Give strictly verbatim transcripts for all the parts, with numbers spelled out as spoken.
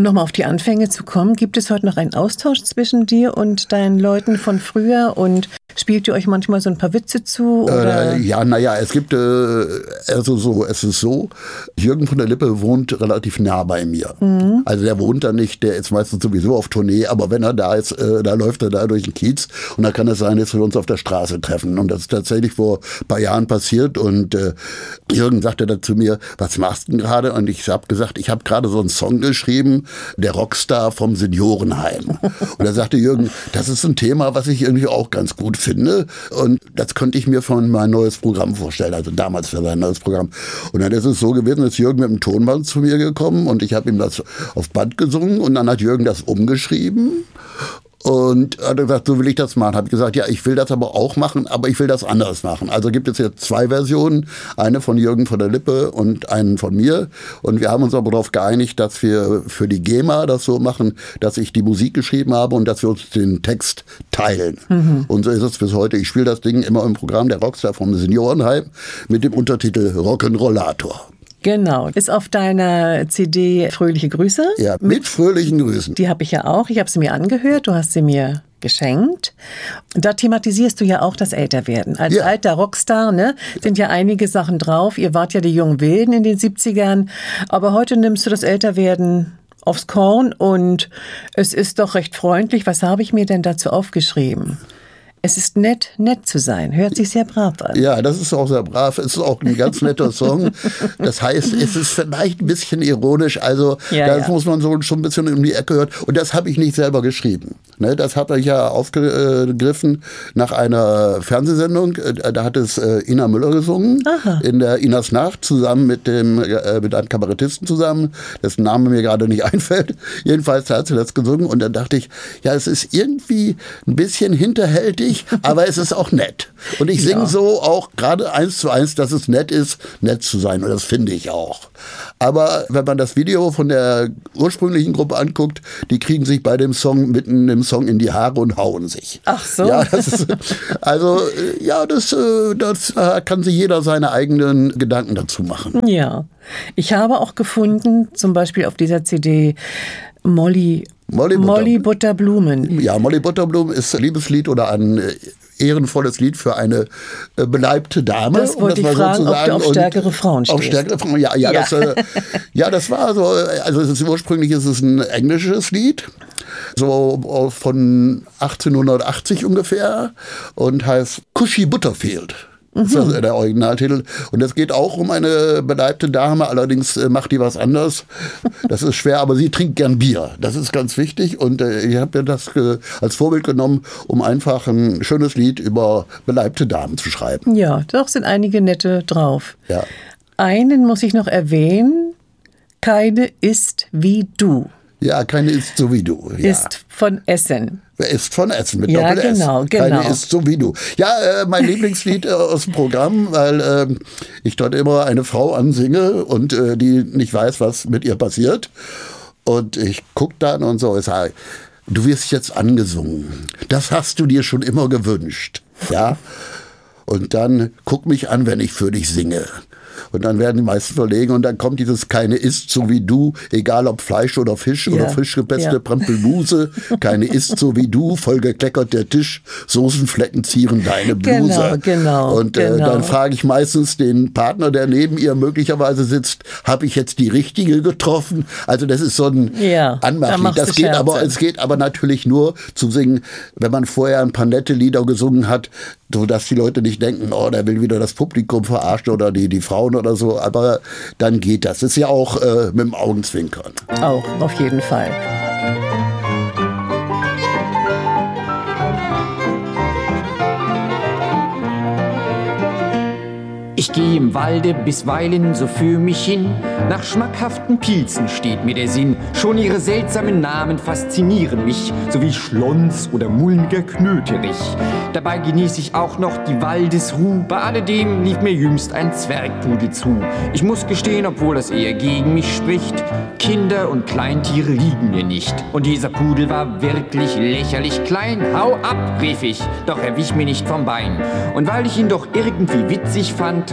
nochmal auf die Anfänge zu kommen, gibt es heute noch einen Austausch zwischen dir und deinen Leuten von früher und spielt ihr euch manchmal so ein paar Witze zu? Oder? Äh, ja, naja, es gibt, äh, also so, es ist so, Jürgen von der Lippe wohnt relativ nah bei mir. Mhm. Also der wohnt da nicht, der ist meistens sowieso auf Tournee, aber wenn er da ist, äh, da läuft er da durch den Kiez und da kann es sein, dass wir uns auf der Straße treffen. Und das ist tatsächlich vor ein paar Jahren passiert und äh, Jürgen sagte dann zu mir, was machst du denn gerade? Und ich habe gesagt, ich habe gerade so einen Song geschrieben, der Rockstar vom Seniorenheim. Und da sagte Jürgen, das ist ein Thema, was ich irgendwie auch ganz gut finde und das könnte ich mir von mein neues Programm vorstellen, also damals für sein neues Programm. Und dann ist es so gewesen, dass Jürgen mit dem Tonband zu mir gekommen und ich habe ihm das auf Band gesungen und dann hat Jürgen das umgeschrieben. Und hat gesagt, so will ich das machen. Habe ich gesagt, ja, ich will das aber auch machen, aber ich will das anders machen. Also gibt es jetzt zwei Versionen, eine von Jürgen von der Lippe und einen von mir. Und wir haben uns aber darauf geeinigt, dass wir für die GEMA das so machen, dass ich die Musik geschrieben habe und dass wir uns den Text teilen. Mhm. Und so ist es bis heute. Ich spiele das Ding immer im Programm der Rockstar vom Seniorenheim mit dem Untertitel Rock'n'Rollator. Genau. Ist auf deiner C D Fröhliche Grüße? Ja, mit, mit fröhlichen Grüßen. Die habe ich ja auch. Ich habe sie mir angehört. Du hast sie mir geschenkt. Da thematisierst du ja auch das Älterwerden. Als ja. alter Rockstar, ne, sind ja einige Sachen drauf. Ihr wart ja die jungen Wilden in den siebzigern. Aber heute nimmst du das Älterwerden aufs Korn und es ist doch recht freundlich. Was habe ich mir denn dazu aufgeschrieben? Es ist nett, nett zu sein. Hört sich sehr brav an. Ja, das ist auch sehr brav. Es ist auch ein ganz netter Song. Das heißt, es ist vielleicht ein bisschen ironisch. Also ja, das ja. muss man so schon ein bisschen um die Ecke hören. Und das habe ich nicht selber geschrieben. Ne, das habe ich ja aufgegriffen nach einer Fernsehsendung. Da hat es Ina Müller gesungen. Aha. In der Inas Nacht zusammen mit, dem, mit einem Kabarettisten zusammen, dessen Name mir gerade nicht einfällt. Jedenfalls hat sie das gesungen. Und dann dachte ich, ja, es ist irgendwie ein bisschen hinterhältig. Aber es ist auch nett. Und ich singe ja. so auch gerade eins zu eins, dass es nett ist, nett zu sein. Und das finde ich auch. Aber wenn man das Video von der ursprünglichen Gruppe anguckt, die kriegen sich bei dem Song mitten im Song in die Haare und hauen sich. Ach so. Ja, das ist, also ja, das, das kann sich jeder seine eigenen Gedanken dazu machen. Ja. Ich habe auch gefunden, zum Beispiel auf dieser C D, Molly Molly, Butter. Molly Butterblumen. Ja, Molly Butterblumen ist ein Liebeslied oder ein ehrenvolles Lied für eine äh, beleibte Dame. Das wollte um das ich fragen, ob du auf stärkere Frauen stehst. Auf stärkere Frauen, ja. Ja, ja. Das, äh, ja das war so, also es ist, ursprünglich ist es ein englisches Lied, so von achtzehnhundertachtzig ungefähr und heißt Cushy Butterfield. Das ist der Originaltitel. Und es geht auch um eine beleibte Dame, allerdings äh, macht die was anderes. Das ist schwer, aber sie trinkt gern Bier. Das ist ganz wichtig. Und äh, ich habe mir das äh, als Vorbild genommen, um einfach ein schönes Lied über beleibte Damen zu schreiben. Ja, doch sind einige nette drauf. Ja. Einen muss ich noch erwähnen. Keine ist wie du. Ja, keine ist so wie du. Ja. Ist von Essen. Ist von Essen mit ja, Doppel-S. Genau, genau. Keine ist so wie du. Ja, äh, mein Lieblingslied äh, aus dem Programm, weil äh, ich dort immer eine Frau ansinge und äh, die nicht weiß, was mit ihr passiert. Und ich gucke dann und so, ich sage, du wirst jetzt angesungen. Das hast du dir schon immer gewünscht. Ja. Und dann guck mich an, wenn ich für dich singe. Und dann werden die meisten verlegen und dann kommt dieses keine ist so wie du, egal ob Fleisch oder Fisch ja. oder frisch gepresste ja. Pampelmuse. Keine ist so wie du, voll gekleckert der Tisch, Soßenflecken zieren deine Bluse. Genau, genau. Und äh, genau. dann frage ich meistens den Partner, der neben ihr möglicherweise sitzt, habe ich jetzt die richtige getroffen? Also das ist so ein ja, Anmachlied. Das geht aber, es geht aber natürlich nur zu singen, wenn man vorher ein paar nette Lieder gesungen hat, sodass die Leute nicht denken, oh, der will wieder das Publikum verarschen oder die, die Frauen oder so, aber dann geht das. Das ist ja auch äh, mit dem Augenzwinkern. Auch, auf jeden Fall. Ich gehe im Walde bisweilen so für mich hin. Nach schmackhaften Pilzen steht mir der Sinn. Schon ihre seltsamen Namen faszinieren mich, so wie Schlons oder mulmiger Knöterich. Dabei genieße ich auch noch die Waldesruh. Bei alledem lief mir jüngst ein Zwergpudel zu. Ich muss gestehen, obwohl das eher gegen mich spricht, Kinder und Kleintiere liegen mir nicht. Und dieser Pudel war wirklich lächerlich klein. Hau ab, rief ich, doch er wich mir nicht vom Bein. Und weil ich ihn doch irgendwie witzig fand,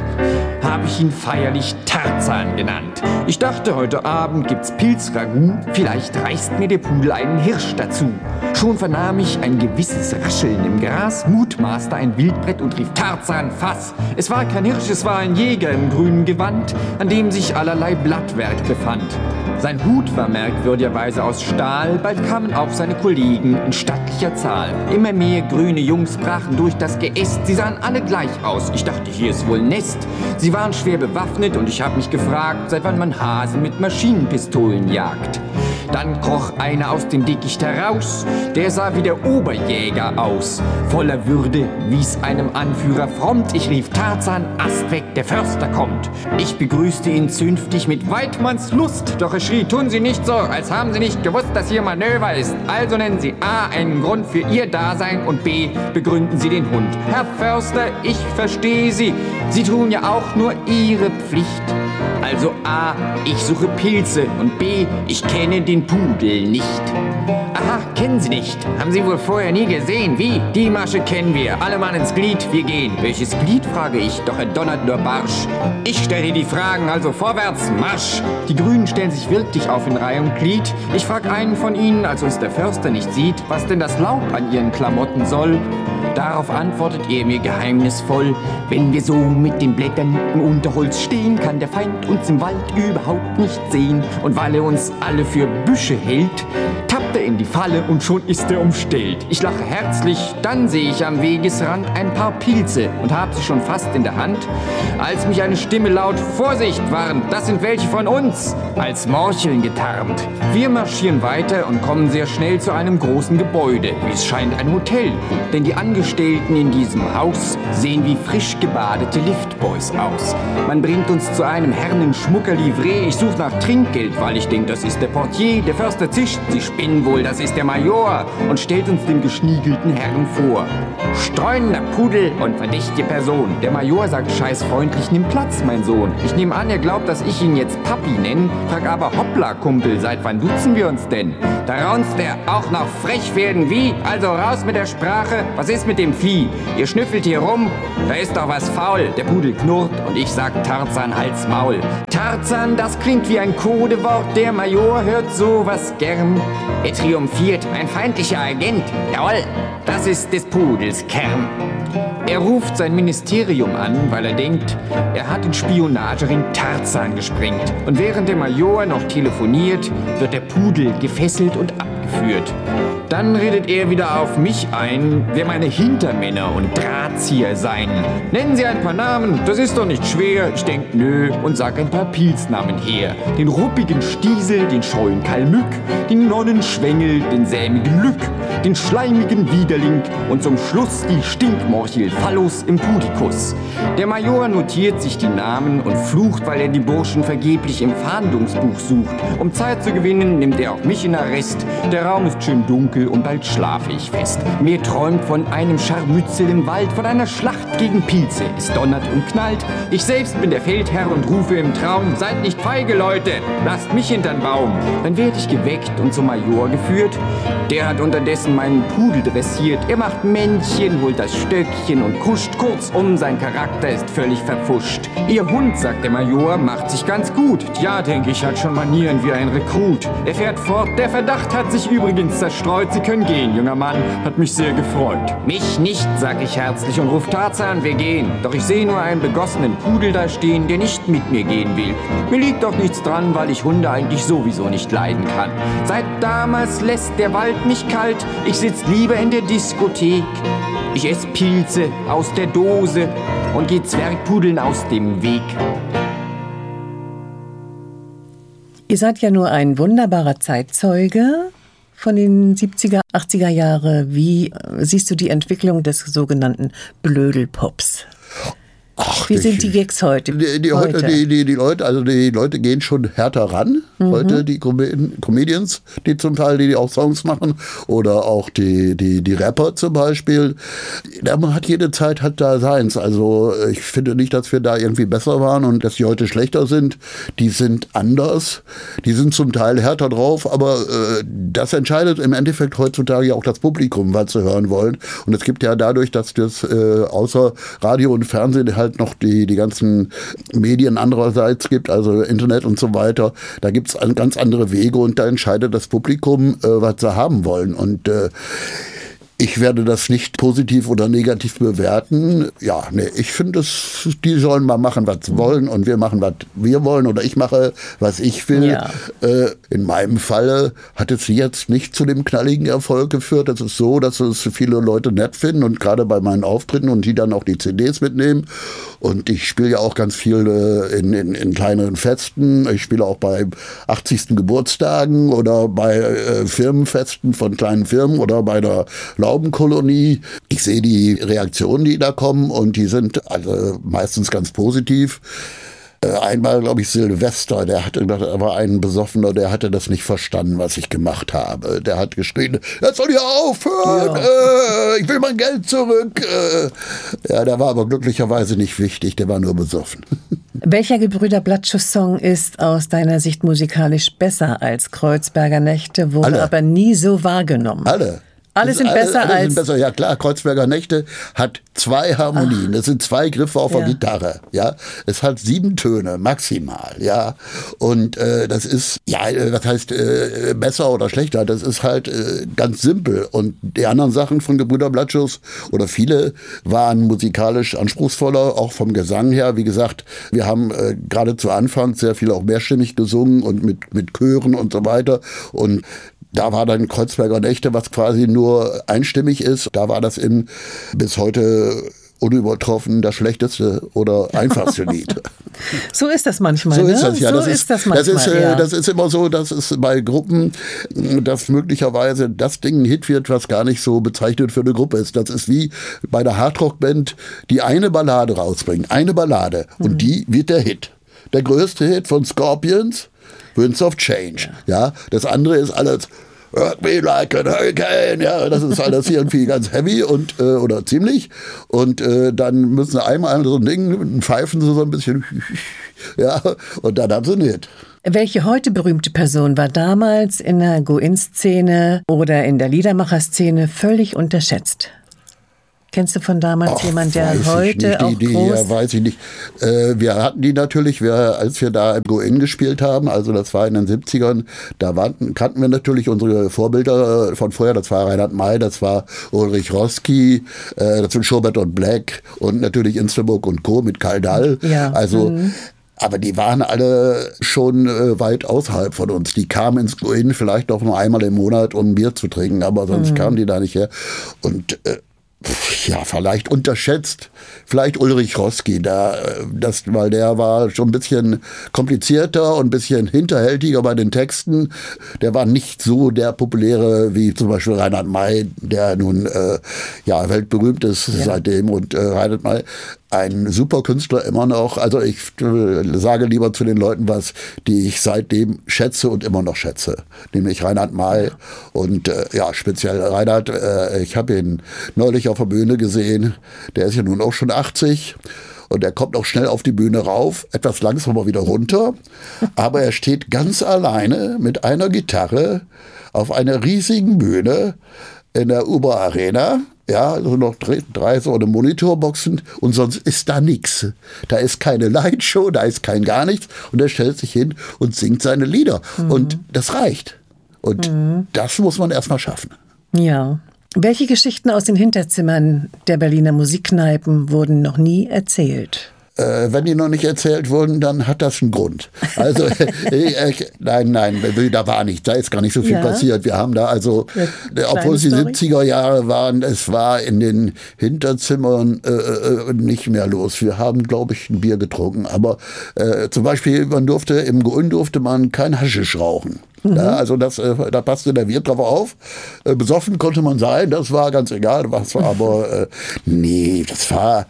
habe ich ihn feierlich Tarzan genannt. Ich dachte, heute Abend gibt's Pilzragout, vielleicht reißt mir der Pudel einen Hirsch dazu. Schon vernahm ich ein gewisses Rascheln im Gras, mutmaßte ein Wildbrett und rief Tarzan, fass! Es war kein Hirsch, es war ein Jäger im grünen Gewand, an dem sich allerlei Blattwerk befand. Sein Hut war merkwürdigerweise aus Stahl, bald kamen auch seine Kollegen in stattlicher Zahl. Immer mehr grüne Jungs brachen durch das Geäst, sie sahen alle gleich aus. Ich dachte, hier ist wohl Nest. Sie waren schwer bewaffnet und ich habe mich gefragt, seit wann man Hasen mit Maschinenpistolen jagt. Dann kroch einer aus dem Dickicht heraus, der sah wie der Oberjäger aus. Voller Würde wies einem Anführer frommt, ich rief Tarzan, Ast weg, der Förster kommt. Ich begrüßte ihn zünftig mit Weidmanns Lust, doch er schrie, tun Sie nicht so, als haben Sie nicht gewusst, dass hier Manöver ist. Also nennen Sie A, einen Grund für Ihr Dasein und B, begründen Sie den Hund. Herr Förster, ich verstehe Sie, Sie tun ja auch nur Ihre Pflicht. Also A, ich suche Pilze und B, ich kenne den Pudel nicht. Aha, kennen Sie nicht. Haben Sie wohl vorher nie gesehen? Wie? Die Masche kennen wir. Alle Mann ins Glied, wir gehen. Welches Glied, frage ich, doch er donnert nur barsch. Ich stelle die Fragen, also vorwärts, Marsch. Die Grünen stellen sich wirklich auf in Reihe und Glied. Ich frag einen von ihnen, als uns der Förster nicht sieht, was denn das Laub an ihren Klamotten soll. Darauf antwortet er mir geheimnisvoll, wenn wir so mit den Blättern im Unterholz stehen, kann der Feind uns im Wald überhaupt nicht sehen. Und weil er uns alle für Büsche hält, tappt er in die Falle und schon ist er umstellt. Ich lache herzlich, dann sehe ich am Wegesrand ein paar Pilze und hab sie schon fast in der Hand, als mich eine Stimme laut Vorsicht warnt, das sind welche von uns, als Morcheln getarnt. Wir marschieren weiter und kommen sehr schnell zu einem großen Gebäude, wie es scheint ein Hotel, denn die Angestellten in diesem Haus sehen wie frisch gebadete Liftboys aus. Man bringt uns zu einem Herren Schmucker-Livree, ich suche nach Trinkgeld, weil ich denke, das ist der Portier, der Förster zischt, sie spinnen wohl, das ist der Major und stellt uns den geschniegelten Herrn vor. Streunender Pudel und verdächtige Person. Der Major sagt scheißfreundlich, nimm Platz, mein Sohn. Ich nehme an, er glaubt, dass ich ihn jetzt Papi nenne, frag aber, hoppla, Kumpel, seit wann duzen wir uns denn? Da raunzt er, auch noch frech werden wie, also raus mit der Sprache, was ist mit dem Vieh? Ihr schnüffelt hier rum, da ist doch was faul. Der Pudel knurrt und ich sag Tarzan, Hals, Maul. Tarzan, das klingt wie ein Codewort, der Major hört sowas gern. Er triumphiert, ein feindlicher Agent, jawohl, das ist des Pudels Kern. Er ruft sein Ministerium an, weil er denkt, er hat den Spionagering Tarzan gesprengt. Und während der Major noch telefoniert, wird der Pudel gefesselt und abgeführt. Dann redet er wieder auf mich ein, wer meine Hintermänner und Drahtzieher seien. Nennen Sie ein paar Namen, das ist doch nicht schwer. Ich denk, nö, und sag ein paar Pilznamen her. Den ruppigen Stiesel, den scheuen Kalmück, den Nonnenschwengel, den sämigen Lück, den schleimigen Widerling und zum Schluss die Stinkmorchel Phallus im Pudicus. Der Major notiert sich die Namen und flucht, weil er die Burschen vergeblich im Fahndungsbuch sucht. Um Zeit zu gewinnen, nimmt er auch mich in Arrest. Der Raum ist schön dunkel und bald schlafe ich fest. Mir träumt von einem Scharmützel im Wald, von einer Schlacht gegen Pilze. Es donnert und knallt. Ich selbst bin der Feldherr und rufe im Traum, seid nicht feige, Leute, lasst mich hintern Baum. Dann werd ich geweckt und zum Major geführt. Der hat unterdessen meinen Pudel dressiert. Er macht Männchen, holt das Stöckchen und kuscht. Kurzum, sein Charakter ist völlig verpfuscht. Ihr Hund, sagt der Major, macht sich ganz gut. Ja, denke ich, hat schon Manieren wie ein Rekrut. Er fährt fort, der Verdacht hat sich übrigens zerstreut. Sie können gehen, junger Mann, hat mich sehr gefreut. Mich nicht, sag ich herzlich und ruf Tarzan, wir gehen. Doch ich sehe nur einen begossenen Pudel da stehen, der nicht mit mir gehen will. Mir liegt doch nichts dran, weil ich Hunde eigentlich sowieso nicht leiden kann. Seit damals lässt der Wald mich kalt, ich sitz lieber in der Diskothek. Ich ess Pilze aus der Dose und geh Zwergpudeln aus dem Weg. Ihr seid ja nur ein wunderbarer Zeitzeuge von den siebziger, achtziger Jahre. Wie siehst du die Entwicklung des sogenannten Blödelpops? Ach, Wie sind die Gags heute? Die, die, heute? Die, die, die, Leute, also die Leute gehen schon härter ran. Mhm. Heute die Com- Comedians, die zum Teil die auch Songs machen oder auch die, die, die Rapper zum Beispiel. Man hat jede Zeit hat da seins. Also ich finde nicht, dass wir da irgendwie besser waren und dass die heute schlechter sind. Die sind anders. Die sind zum Teil härter drauf, aber äh, das entscheidet im Endeffekt heutzutage ja auch das Publikum, was sie hören wollen. Und es gibt ja dadurch, dass das äh, außer Radio und Fernsehen halt halt noch die, die ganzen Medien andererseits gibt, also Internet und so weiter. Da gibt es ganz andere Wege und da entscheidet das Publikum, äh, was sie haben wollen. Und äh, ich werde das nicht positiv oder negativ bewerten. Ja, nee, ich finde, die sollen mal machen, was sie wollen und wir machen, was wir wollen oder ich mache, was ich will. Ja. Äh, in meinem Falle hat es jetzt nicht zu dem knalligen Erfolg geführt. Es ist so, dass es viele Leute nett finden und gerade bei meinen Auftritten und die dann auch die C Ds mitnehmen. Und ich spiele ja auch ganz viel äh, in, in, in kleineren Festen. Ich spiele auch bei achtzigsten Geburtstagen oder bei äh, Firmenfesten von kleinen Firmen oder bei der Laubenkolonie. Ich sehe die Reaktionen, die da kommen und die sind also meistens ganz positiv. Einmal, glaube ich, Silvester, der hatte, da war ein Besoffener, der hatte das nicht verstanden, was ich gemacht habe. Der hat geschrien, jetzt soll hier aufhören, ja. äh, ich will mein Geld zurück. Äh, ja, der war aber glücklicherweise nicht wichtig, der war nur besoffen. Welcher Gebrüder Blattschuss-Song ist aus deiner Sicht musikalisch besser als Kreuzberger Nächte, wurde Alle. aber nie so wahrgenommen? Alle. Alle sind alle, besser alle als... Sind besser. Ja klar, Kreuzberger Nächte hat zwei Harmonien. Ach. Das sind zwei Griffe auf ja. der Gitarre. Ja, es hat sieben Töne maximal. Ja, und äh, das ist, ja, was heißt äh, besser oder schlechter? Das ist halt äh, ganz simpel. Und die anderen Sachen von Gebrüder Blattschuss oder viele waren musikalisch anspruchsvoller, auch vom Gesang her. Wie gesagt, wir haben äh, gerade zu Anfang sehr viel auch mehrstimmig gesungen und mit, mit Chören und so weiter. Und da war dann Kreuzberger Nächte, was quasi nur einstimmig ist. Da war das in bis heute unübertroffen das schlechteste oder einfachste Lied. So ist das manchmal. So ne? ist das, ja. So das, ist, ist das manchmal. Das ist, ja. das ist immer so, dass es bei Gruppen, dass möglicherweise das Ding ein Hit wird, was gar nicht so bezeichnet für eine Gruppe ist. Das ist wie bei der Hardrock-Band, die eine Ballade rausbringen. Eine Ballade. Und mhm. die wird der Hit. Der größte Hit von Scorpions, Winds of Change. Ja. ja, das andere ist alles Hurt me like a hurricane. Ja, das ist alles irgendwie ganz heavy und äh, oder ziemlich. Und äh, dann müssen sie einmal so ein Ding, pfeifen sie so ein bisschen. Ja, und dann haben sie einen Hit. Welche heute berühmte Person war damals in der Go-In-Szene oder in der Liedermacher-Szene völlig unterschätzt? Kennst du von damals Ach, jemanden, der heute nicht, auch die, die, groß... Ja, weiß ich nicht. Äh, wir hatten die natürlich, wir, als wir da im Go-In gespielt haben, also das war in den siebzigern, da waren, kannten wir natürlich unsere Vorbilder von vorher, das war Reinhard May, das war Ulrich Roski, äh, das sind Schubert und Black und natürlich Insterburg und Co. mit Karl Dall. Ja. Also... Mhm. Aber die waren alle schon äh, weit außerhalb von uns. Die kamen ins Go-In vielleicht doch nur einmal im Monat, um ein Bier zu trinken, aber sonst mhm. kamen die da nicht her. Und äh, ja, vielleicht unterschätzt, vielleicht Ulrich Roski, da, das, weil der war schon ein bisschen komplizierter und ein bisschen hinterhältiger bei den Texten. Der war nicht so der populäre wie zum Beispiel Reinhard May, der nun äh, ja, weltberühmt ist ja. seitdem. Und äh, Reinhard May, ein super Künstler immer noch. Also ich äh, sage lieber zu den Leuten was, die ich seitdem schätze und immer noch schätze. Nämlich Reinhard May. Ja. Und äh, ja, speziell Reinhard, äh, ich habe ihn neulich auf der Bühne gesehen. Der ist ja nun auch schon achtzig. Und er kommt auch schnell auf die Bühne rauf, etwas langsamer wieder runter. Aber er steht ganz alleine mit einer Gitarre auf einer riesigen Bühne in der Uber Arena. Ja, also noch drei, drei so eine Monitorboxen und sonst ist da nichts. Da ist keine Lightshow, da ist kein gar nichts. Und er stellt sich hin und singt seine Lieder. Mhm. Und das reicht. Und mhm. das muss man erstmal schaffen. Ja. Welche Geschichten aus den Hinterzimmern der Berliner Musikkneipen wurden noch nie erzählt? Äh, wenn die noch nicht erzählt wurden, dann hat das einen Grund. Also, äh, nein, nein, da war nichts, da ist gar nicht so viel ja. passiert. Wir haben da also, ja, obwohl es die Story. siebziger Jahre waren, es war in den Hinterzimmern äh, nicht mehr los. Wir haben, glaube ich, ein Bier getrunken. Aber äh, zum Beispiel, man durfte, im Go-In durfte man kein Haschisch rauchen. Mhm. Ja, also das, äh, da passte der Wirt drauf auf. Äh, besoffen konnte man sein, das war ganz egal. Was war, aber äh, nee, das war...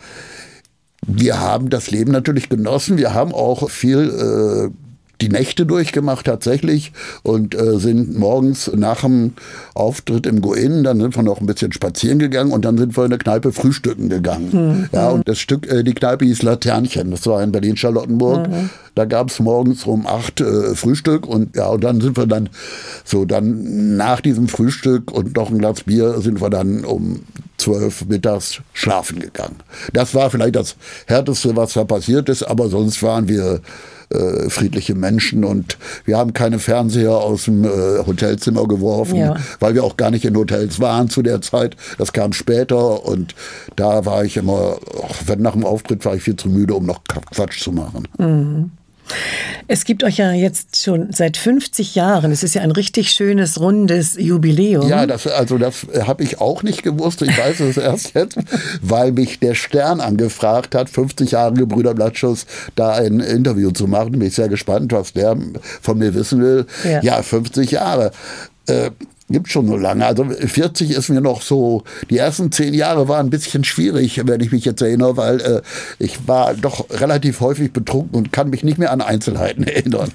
Wir haben das Leben natürlich genossen. Wir haben auch viel äh, die Nächte durchgemacht tatsächlich und äh, sind morgens nach dem Auftritt im Go-In, dann sind wir noch ein bisschen spazieren gegangen und dann sind wir in der Kneipe frühstücken gegangen. Mhm. Ja, und das Stück, äh, die Kneipe hieß Laternchen, das war in Berlin-Charlottenburg. Mhm. Da gab es morgens um acht äh, Frühstück und ja, und dann sind wir dann so dann nach diesem Frühstück und noch ein Glas Bier sind wir dann um zwölf mittags schlafen gegangen. Das war vielleicht das Härteste, was da passiert ist, aber sonst waren wir äh, friedliche Menschen und wir haben keine Fernseher aus dem äh, Hotelzimmer geworfen, ja. weil wir auch gar nicht in Hotels waren zu der Zeit. Das kam später und da war ich immer, wenn nach dem Auftritt war ich viel zu müde, um noch Quatsch zu machen. Mhm. Es gibt euch ja jetzt schon seit fünfzig Jahren. Es ist ja ein richtig schönes, rundes Jubiläum. Ja, das, also das habe ich auch nicht gewusst. Ich weiß es erst jetzt, weil mich der Stern angefragt hat, fünfzig Jahre Gebrüder Blattschuss, da ein Interview zu machen. Bin ich sehr gespannt, was der von mir wissen will. Ja, ja fünfzig Jahre. Äh, Gibt schon so lange. Also vierzig ist mir noch so, die ersten zehn Jahre waren ein bisschen schwierig, wenn ich mich jetzt erinnere, weil äh, ich war doch relativ häufig betrunken und kann mich nicht mehr an Einzelheiten erinnern.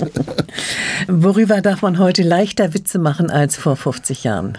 Worüber darf man heute leichter Witze machen als vor fünfzig Jahren?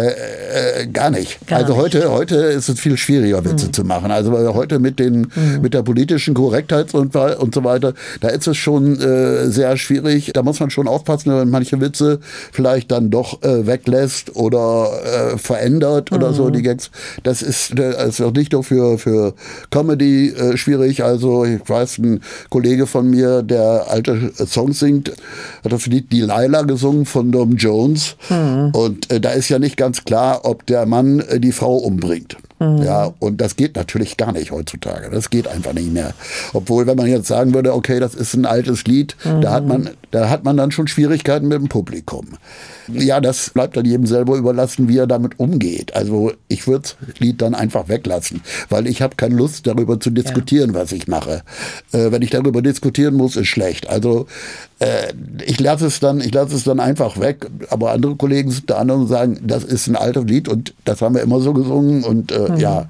Äh, äh, gar nicht. Gar also nicht. heute, heute ist es viel schwieriger, Witze mhm. zu machen. Also weil heute mit den mhm. mit der politischen Korrektheit und, und so weiter, da ist es schon äh, sehr schwierig. Da muss man schon aufpassen, wenn man manche Witze vielleicht dann doch äh, weglässt oder äh, verändert mhm. oder so die Gags. Das ist, das ist auch nicht nur für für Comedy äh, schwierig. Also ich weiß, ein Kollege von mir, der alte Songs singt, hat das Lied Delilah gesungen von Tom Jones mhm. und äh, da ist ja nicht ganz klar, ob der Mann äh, die Frau umbringt. Mhm. Ja, und das geht natürlich gar nicht heutzutage. Das geht einfach nicht mehr. Obwohl, wenn man jetzt sagen würde, okay, das ist ein altes Lied, mhm. da hat man, da hat man dann schon Schwierigkeiten mit dem Publikum. Ja, das bleibt dann jedem selber überlassen, wie er damit umgeht. Also ich würde das Lied dann einfach weglassen, weil ich habe keine Lust, darüber zu diskutieren, ja. was ich mache. Äh, wenn ich darüber diskutieren muss, ist schlecht. Also äh, ich lasse es dann, ich lasse es dann einfach weg. Aber andere Kollegen sind da anderen und sagen, das ist ein altes Lied und das haben wir immer so gesungen und äh, mhm. ja,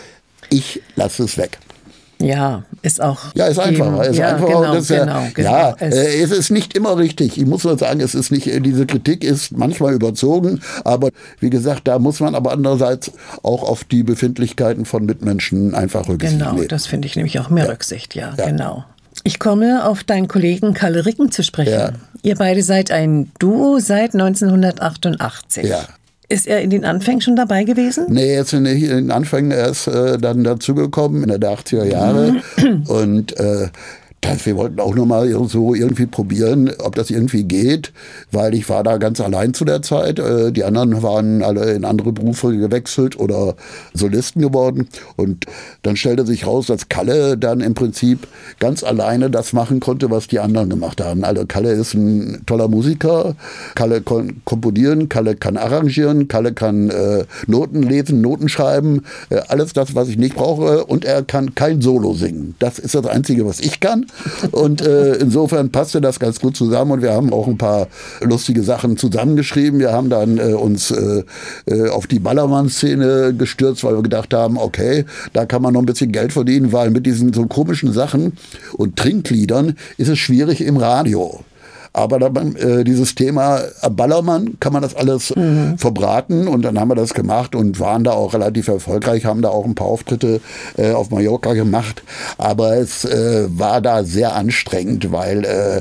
ich lasse es weg. Ja, ist auch. Ja, ist einfacher. Ist ja, einfacher. Genau, das, genau, genau. Ja, es, äh, es ist nicht immer richtig. Ich muss nur sagen, es ist nicht, diese Kritik ist manchmal überzogen, aber wie gesagt, da muss man aber andererseits auch auf die Befindlichkeiten von Mitmenschen einfach Rücksicht nehmen. Genau, das finde ich nämlich auch mehr ja. Rücksicht, ja, ja, genau. Ich komme auf deinen Kollegen Kalle Ricken zu sprechen. Ja. Ihr beide seid ein Duo seit neunzehnhundertachtundachtzig. Ja. Ist er in den Anfängen schon dabei gewesen? Nee, jetzt in den Anfängen erst äh, dann dazugekommen, in der achtziger Jahre. Und äh, das, wir wollten auch nur mal so irgendwie probieren, ob das irgendwie geht, weil ich war da ganz allein zu der Zeit. Äh, die anderen waren alle in andere Berufe gewechselt oder Solisten geworden. Und dann stellte sich raus, dass Kalle dann im Prinzip ganz alleine das machen konnte, was die anderen gemacht haben. Also Kalle ist ein toller Musiker, Kalle kann komponieren, Kalle kann arrangieren, Kalle kann äh, Noten lesen, Noten schreiben, äh, alles das, was ich nicht brauche. Und er kann kein Solo singen. Das ist das Einzige, was ich kann. Und äh, insofern passte das ganz gut zusammen und wir haben auch ein paar lustige Sachen zusammengeschrieben. Wir haben dann äh, uns äh, äh, auf die Ballermann-Szene gestürzt, weil wir gedacht haben, okay, da kann man noch ein bisschen Geld verdienen, weil mit diesen so komischen Sachen und Trinkliedern ist es schwierig im Radio. Aber da, äh, dieses Thema Ballermann kann man das alles mhm. verbraten und dann haben wir das gemacht und waren da auch relativ erfolgreich, haben da auch ein paar Auftritte äh, auf Mallorca gemacht. Aber es äh, war da sehr anstrengend, weil äh,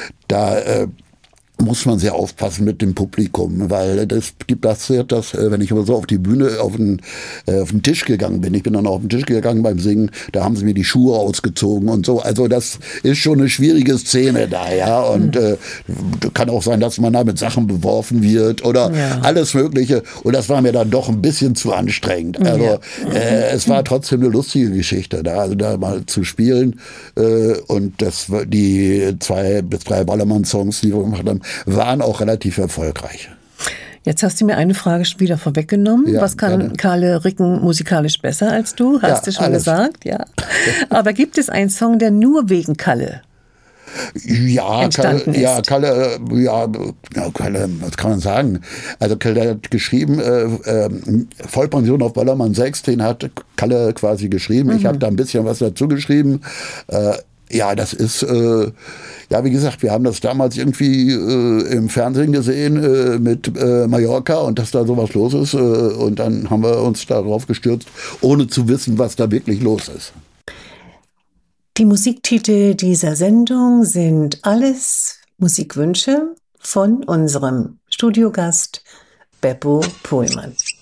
da äh, muss man sehr aufpassen mit dem Publikum, weil das gibt das, das wenn ich immer so auf die Bühne, auf den, äh, auf den Tisch gegangen bin, ich bin dann auf den Tisch gegangen beim Singen, da haben sie mir die Schuhe ausgezogen und so, also das ist schon eine schwierige Szene da, ja, und äh, kann auch sein, dass man da mit Sachen beworfen wird oder ja. alles Mögliche und das war mir dann doch ein bisschen zu anstrengend, also ja. äh, es war trotzdem eine lustige Geschichte da, also da mal zu spielen äh, und das die zwei bis drei Ballermann-Songs, die wir gemacht haben, waren auch relativ erfolgreich. Jetzt hast du mir eine Frage schon wieder vorweggenommen. Ja, Was kann gerne. Kalle Ricken musikalisch besser als du? Hast ja, du schon alles. gesagt? Ja. Aber gibt es einen Song, der nur wegen Kalle Ja, Kalle, ja, Kalle, ja, ja, Kalle, was kann man sagen? Also Kalle hat geschrieben, äh, äh, Vollpension auf Ballermann sechs, den hat Kalle quasi geschrieben. Mhm. Ich habe da ein bisschen was dazu geschrieben. Äh, Ja, das ist, äh, ja, wie gesagt, wir haben das damals irgendwie äh, im Fernsehen gesehen äh, mit äh, Mallorca und dass da sowas los ist. Äh, und dann haben wir uns darauf gestürzt, ohne zu wissen, was da wirklich los ist. Die Musiktitel dieser Sendung sind alles Musikwünsche von unserem Studiogast Beppo Pohlmann.